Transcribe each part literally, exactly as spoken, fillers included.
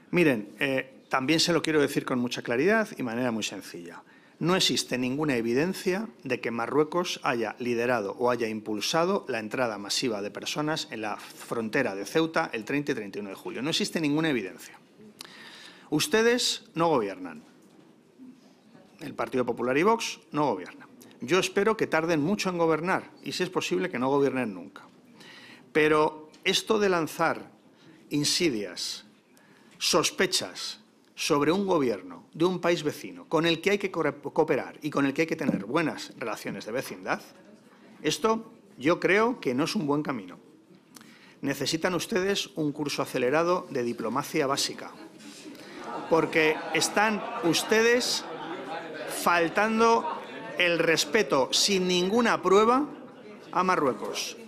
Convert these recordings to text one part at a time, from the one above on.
Miren, eh, también se lo quiero decir con mucha claridad y de manera muy sencilla. No existe ninguna evidencia de que Marruecos haya liderado o haya impulsado la entrada masiva de personas en la frontera de Ceuta el treinta y treinta y uno de julio. No existe ninguna evidencia. Ustedes no gobiernan. El Partido Popular y Vox no gobiernan. Yo espero que tarden mucho en gobernar y, si es posible, que no gobiernen nunca. Pero esto de lanzar insidias, sospechas sobre un gobierno de un país vecino con el que hay que cooperar y con el que hay que tener buenas relaciones de vecindad, esto yo creo que no es un buen camino. Necesitan ustedes un curso acelerado de diplomacia básica, porque están ustedes faltando el respeto sin ninguna prueba a Marruecos.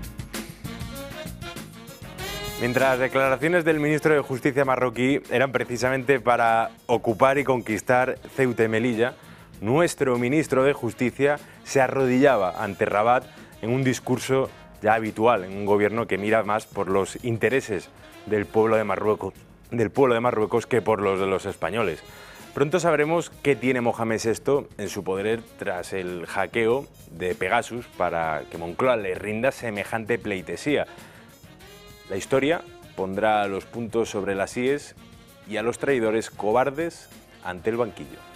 Mientras las declaraciones del ministro de Justicia marroquí eran precisamente para ocupar y conquistar Ceuta y Melilla, nuestro ministro de Justicia se arrodillaba ante Rabat en un discurso ya habitual, en un gobierno que mira más por los intereses del pueblo de Marruecos, del pueblo de Marruecos que por los de los españoles. Pronto sabremos qué tiene Mohamed sexto en su poder tras el hackeo de Pegasus para que Moncloa le rinda semejante pleitesía. La historia pondrá los puntos sobre las íes y a los traidores cobardes ante el banquillo.